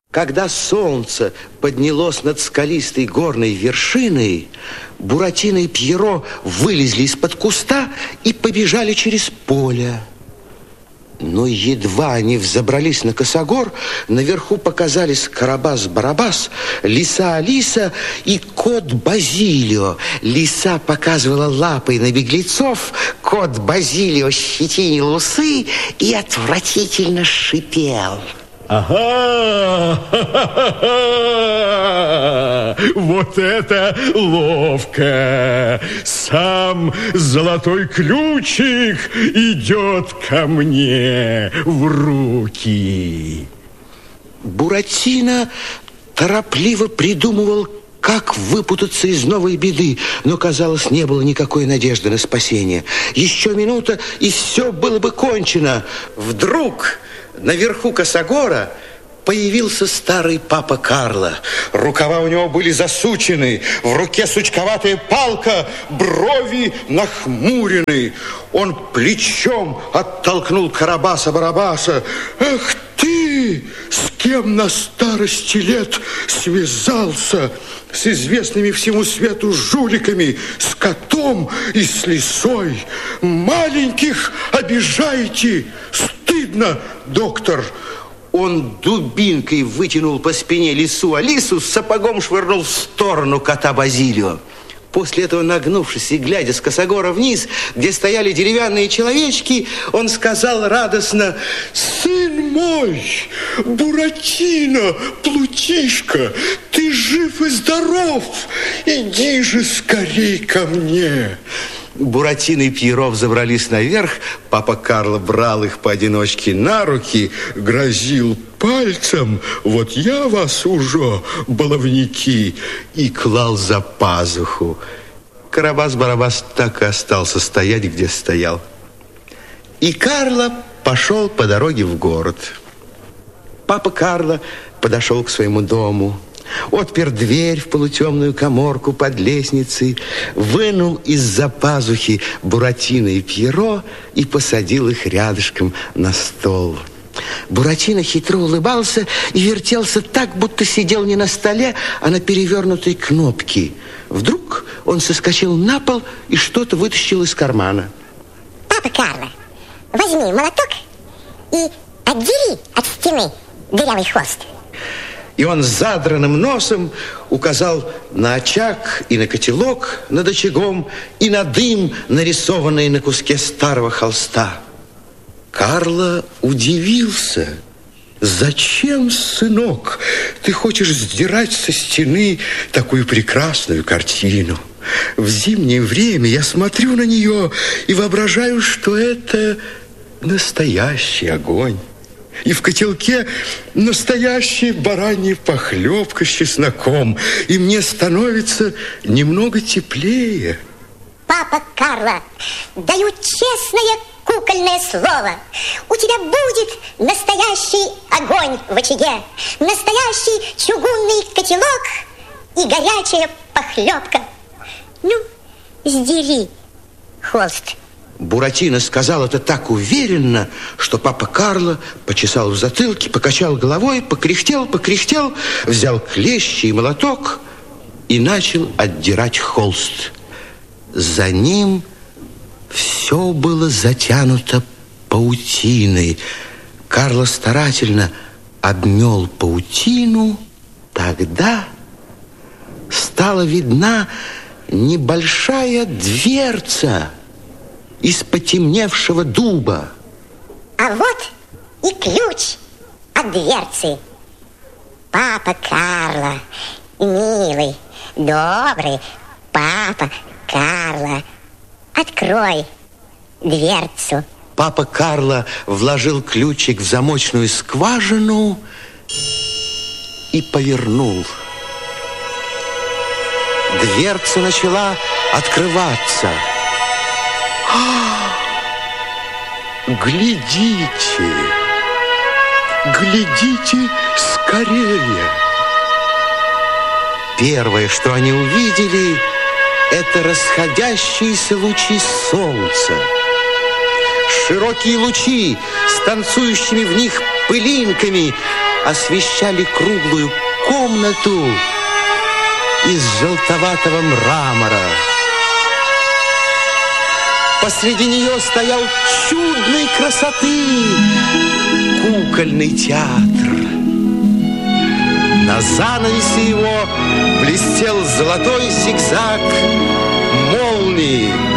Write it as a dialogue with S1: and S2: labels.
S1: Когда солнце поднялось над скалистой горной вершиной, Буратино и Пьеро вылезли из-под куста и побежали через поле. Но едва они взобрались на косогор, наверху показались Карабас-Барабас, лиса Алиса и кот Базилио. Лиса показывала лапой на беглецов, кот Базилио щетинил усы и отвратительно шипел.
S2: Ага! Вот это ловко! Сам золотой ключик идет ко мне в руки.
S1: Буратино торопливо придумывал, как выпутаться из новой беды, но, казалось, не было никакой надежды на спасение. Еще минута, и все было бы кончено. Вдруг наверху косогора появился старый папа Карло. Рукава у него были засучены, в руке сучковатая палка, брови нахмурены. Он плечом оттолкнул Карабаса-Барабаса. «Эх ты, с кем на старости лет связался? С известными всему свету жуликами, с котом и с лисой. Маленьких обижаете. Стыдно, доктор!» Он дубинкой вытянул по спине лису Алису, сапогом швырнул в сторону кота Базилио. После этого, нагнувшись и глядя с косогора вниз, где стояли деревянные человечки, он сказал радостно: «Сын мой, Буратино, Плутишка, ты жив и здоров, иди же скорей ко мне». Буратино и Пьеро взобрались наверх. Папа Карло брал их поодиночке на руки, грозил пальцем: «Вот я вас уже, баловники», и клал за пазуху. Карабас-Барабас так и остался стоять, где стоял. И Карло пошел по дороге в город. Папа Карло подошел к своему дому, отпер дверь в полутемную каморку под лестницей, вынул из-за пазухи Буратино и Пьеро и посадил их рядышком на стол. Буратино хитро улыбался и вертелся так, будто сидел не на столе, а на перевернутой кнопке. Вдруг он соскочил на пол и что-то вытащил из кармана.
S3: «Папа Карло, возьми молоток и отдери от стены дырявый хвост».
S1: И он задранным носом указал на очаг и на котелок над очагом, и на дым, нарисованный на куске старого холста. Карло удивился. «Зачем, сынок, ты хочешь сдирать со стены такую прекрасную картину? В зимнее время я смотрю на нее и воображаю, что это настоящий огонь. И в котелке настоящая баранья похлебка с чесноком, и мне становится немного теплее».
S3: «Папа Карло, даю честное кукольное слово. У тебя будет настоящий огонь в очаге, настоящий чугунный котелок и горячая похлебка. Ну, сдери холст».
S1: Буратино сказал это так уверенно, что папа Карло почесал в затылке, покачал головой, покряхтел, взял клещи и молоток и начал отдирать холст. За ним все было затянуто паутиной. Карло старательно обмел паутину. Тогда стала видна небольшая дверца из потемневшего дуба.
S3: А вот и ключ от дверцы. Папа Карло, милый, добрый папа Карло, открой дверцу.
S1: Папа Карло вложил ключик в замочную скважину и повернул. Дверца начала открываться. Глядите, глядите скорее. Первое, что они увидели, это расходящиеся лучи солнца. Широкие лучи с танцующими в них пылинками освещали круглую комнату из желтоватого мрамора. Посреди нее стоял чудной красоты кукольный театр. На занавесе его блестел золотой зигзаг молнии.